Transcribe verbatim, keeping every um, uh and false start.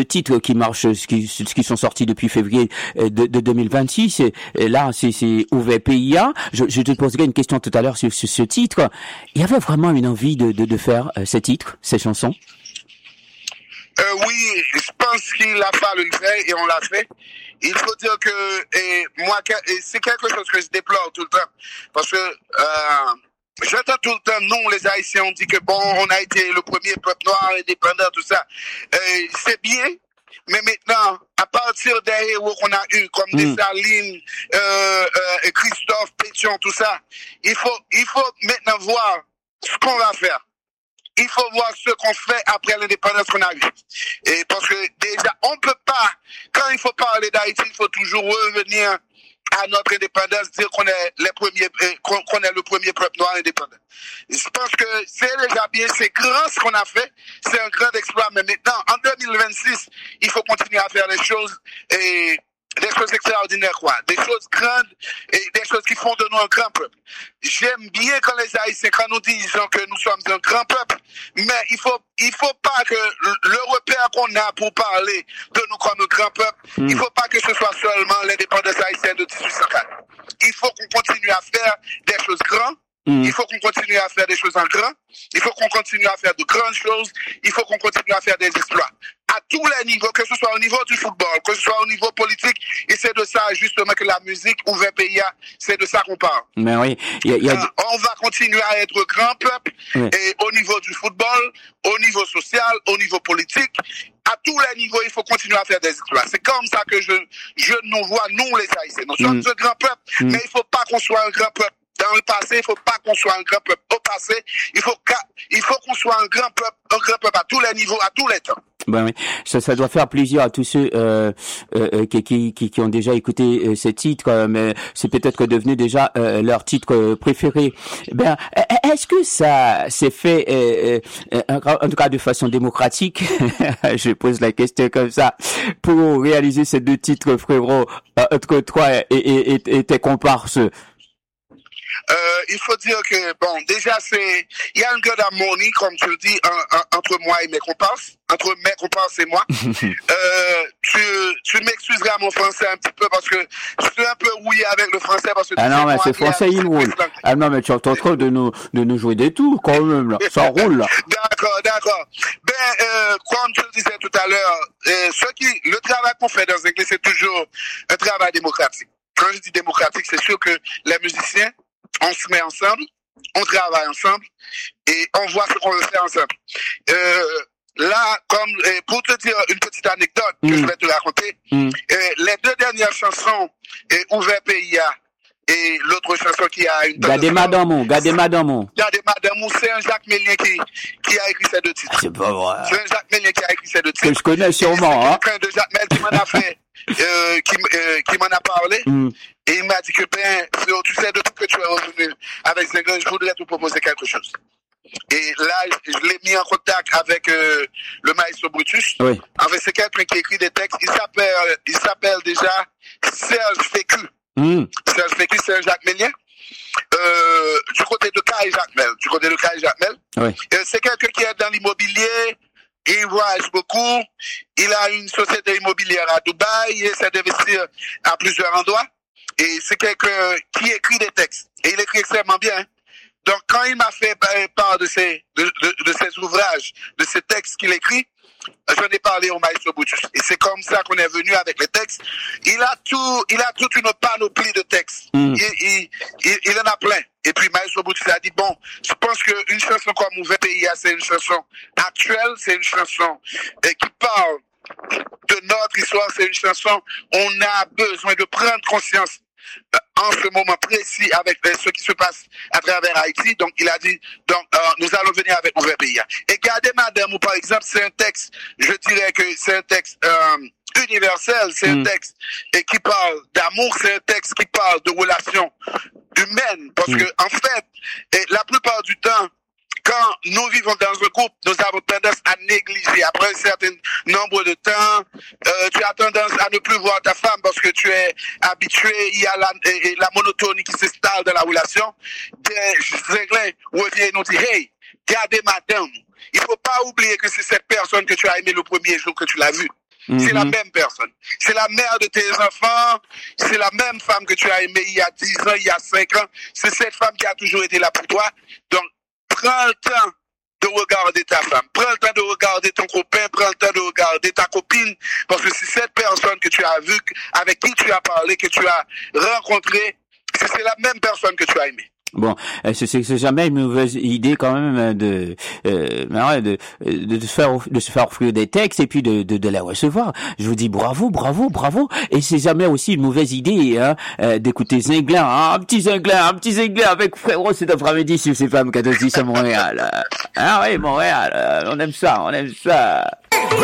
deux titres qui marchent, qui, qui sont sortis depuis février de, de deux mille vingt-six. Et, et là, c'est, c'est Ouvert P I A. Je, je te poserai une question tout à l'heure sur, sur ce titre. Il y avait vraiment une envie de, de, de faire euh, ces titres, ces chansons? Euh, oui, je pense qu'il a fallu le faire et on l'a fait. Il faut dire que et moi, et c'est quelque chose que je déplore tout le temps. Parce que euh, j'entends tout le temps, non, les Haïtiens ont dit que bon, on a été le premier peuple noir indépendant, tout ça. Euh, c'est bien, mais maintenant, à partir des héros qu'on a eu, comme mmh. Dessalines, euh, euh, Christophe, Pétion, tout ça, il faut, il faut maintenant voir ce qu'on va faire. Il faut voir ce qu'on fait après l'indépendance qu'on a eue. Et parce que déjà, on peut pas, quand il faut parler d'Haïti, il faut toujours revenir à notre indépendance, dire qu'on est les premiers, qu'on, qu'on est le premier peuple noir indépendant. Je pense que c'est déjà bien, c'est grand ce qu'on a fait, c'est un grand exploit, mais maintenant, en deux mille vingt-six, il faut continuer à faire les choses et des choses extraordinaires, quoi. Des choses grandes et des choses qui font de nous un grand peuple. J'aime bien quand les Haïtiens, quand nous disons que nous sommes un grand peuple, mais il faut, il faut pas que le repère qu'on a pour parler de nous comme un grand peuple, mmh. il faut pas que ce soit seulement l'indépendance haïtienne de dix-huit cent quatre. Il faut qu'on continue à faire des choses grandes. Mmh. Il faut qu'on continue à faire des choses en grand. Il faut qu'on continue à faire de grandes choses. Il faut qu'on continue à faire des exploits. À tous les niveaux, que ce soit au niveau du football, que ce soit au niveau politique, et c'est de ça justement que la musique Ouvert P I A, c'est de ça qu'on parle. Mais oui, il y a, il y a... On va continuer à être grand peuple, oui. Et au niveau du football, au niveau social, au niveau politique, à tous les niveaux, il faut continuer à faire des exploits. C'est comme ça que je, je nous vois, nous les Haïtiens. Nous sommes mmh. un grand peuple, mmh. mais il faut pas qu'on soit un grand peuple. Dans le passé, il faut pas qu'on soit un grand peuple. Au passé, il faut il faut qu'on soit un grand peuple, un grand peuple à tous les niveaux, à tous les temps. Ben oui, ça, ça doit faire plaisir à tous ceux euh, euh, qui, qui, qui, qui ont déjà écouté euh, ces titres, euh, mais c'est peut-être devenu déjà euh, leur titre euh, préféré. Ben, est-ce que ça s'est fait, euh, euh, en tout cas de façon démocratique, je pose la question comme ça, pour réaliser ces deux titres, frérot, euh, entre toi et, et, et, et tes comparses? Euh, il faut dire que, bon, déjà, c'est, il y a une grande harmonie, comme tu le dis, en, en, entre moi et mes comparses, entre mes comparses et moi. euh, tu, tu m'excuseras mon français un petit peu parce que je suis un peu rouillé avec le français parce que... Ah non, mais c'est français, il roule. Ah non, mais tu es en train de nous, de nous jouer des tours, quand même, là. Ça roule, là. D'accord, d'accord. Ben, euh, comme tu le disais tout à l'heure, euh, ce qui, le travail qu'on fait dans l'église, c'est toujours un travail démocratique. Quand je dis démocratique, c'est sûr que les musiciens, on se met ensemble, on travaille ensemble et on voit ce qu'on veut faire ensemble. Euh, là, comme pour te dire une petite anecdote que mmh. je vais te raconter, mmh. euh, les deux dernières chansons, euh, Ouvert P I A et l'autre chanson qui a une... Gardez Madame, Gardez Madame. Gardez Madame, c'est un Jacques Mélien qui, qui a écrit ces deux titres. C'est pas vrai. C'est un Jacques Mélien qui a écrit ces deux titres. Que je connais sûrement, hein. C'est quelqu'un de Jacques Mélien qui m'en a fait, euh, qui, euh, qui m'en a parlé. Mmh. Et il m'a dit que, ben, tu sais, depuis que tu es revenu avec Zengler, je voudrais te proposer quelque chose. Et là, je l'ai mis en contact avec euh, le maestro Brutus. Oui. En fait, c'est quelqu'un qui écrit des textes. Il s'appelle, il s'appelle déjà Serge Fécu. Mm. Serge Fécu, c'est un Jacques Mélien. Euh, du côté de Kai Jacques Mel. Du côté de Kai Jacques Mel. Oui. Euh, c'est quelqu'un qui est dans l'immobilier. Il voyage beaucoup. Il a une société immobilière à Dubaï. Il essaie d'investir à plusieurs endroits. Et c'est quelqu'un qui écrit des textes. Et il écrit extrêmement bien. Hein. Donc, quand il m'a fait part de ses, de, de, de ses ouvrages, de ses textes qu'il écrit, j'en ai parlé au maestro Brutus. Et c'est comme ça qu'on est venu avec les textes. Il a tout, il a toute une panoplie de textes. Mm. Il, il, il, il en a plein. Et puis, maestro Brutus a dit, bon, je pense qu'une chanson comme Ouvert P I A, c'est une chanson actuelle, c'est une chanson euh, qui parle de notre histoire, c'est une chanson, on a besoin de prendre conscience euh, en ce moment précis avec euh, ce qui se passe à travers Haïti. Donc, il a dit, donc, euh, nous allons venir avec Ouvert P I A. Et Gardez Madame, par exemple, c'est un texte, je dirais que c'est un texte euh, universel, c'est mm. un texte et qui parle d'amour, c'est un texte qui parle de relations humaines, parce mm. que, en fait, et la plupart du temps, quand nous vivons dans un couple, nous avons tendance à négliger. Après un certain nombre de temps, euh, tu as tendance à ne plus voir ta femme parce que tu es habitué, il y a la, et, et la monotonie qui s'installe dans la relation. Des Anglais reviennent et nous disent, hey, gardez Madame. Il faut pas oublier que c'est cette personne que tu as aimée le premier jour que tu l'as vue. Mm-hmm. C'est la même personne. C'est la mère de tes enfants. C'est la même femme que tu as aimée il y a dix ans, il y a cinq ans. C'est cette femme qui a toujours été là pour toi. Donc, prends le temps de regarder ta femme. Prends le temps de regarder ton copain. Prends le temps de regarder ta copine. Parce que c'est cette personne que tu as vue, avec qui tu as parlé, que tu as rencontré, c'est la même personne que tu as aimée. Bon, c'est c'est jamais une mauvaise idée quand même de euh, de, de de se faire de se faire offrir des textes et puis de de, de les recevoir. Je vous dis bravo, bravo, bravo. Et c'est jamais aussi une mauvaise idée hein, d'écouter Zinglin, hein, un petit Zinglin, un petit Zinglin avec frérot cet après-midi sur ces femmes quatorze dix à Montréal. Ah oui, Montréal, on aime ça, on aime ça.